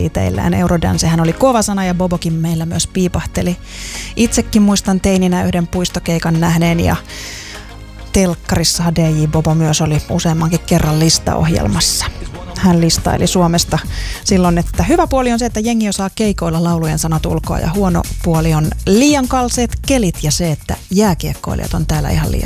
highlights-biiteillään. Eurodancehän oli kova sana ja Bobokin meillä myös piipahteli. Itsekin muistan teininä yhden puistokeikan nähneen ja telkkarissahan DJ Bobo myös oli useammankin kerran listaohjelmassa. Hän listaili Suomesta silloin, että hyvä puoli on se, että jengi osaa keikoilla laulujen sanat ulkoa ja huono puoli on liian kalseet kelit ja se, että jääkiekkoilijat on täällä ihan liian